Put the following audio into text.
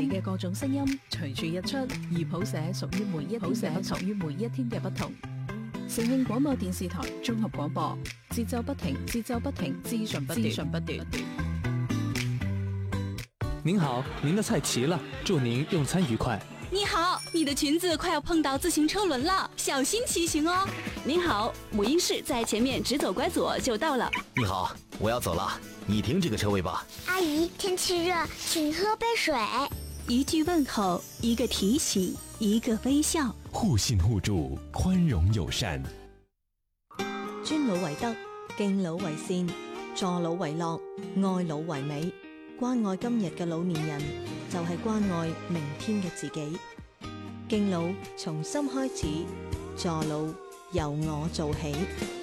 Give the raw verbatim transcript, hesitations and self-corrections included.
你嘅各種聲音隨處日出，而譜寫屬於每一譜寫屬於每一天嘅不同。誠慶廣播電視台綜合廣播，節奏不停，節奏不停，資訊不斷，資訊不斷。 您好，您的菜齊了，祝您用餐愉快。 你好，你的裙子快要碰到自行車輪了，小心騎行哦。 您好，母嬰室在前面直走拐左就到了。 你好，我要走了，你停这个车位吧。 阿姨，天氣熱，請喝杯水。 一句問候，一個提醒，一個微笑， 互信互助，寬容友善。 尊老為德，敬老為善，助老為樂，愛老為美。關愛今日嘅老年人，就係關愛明天嘅自己。敬老從心開始，助老由我做起。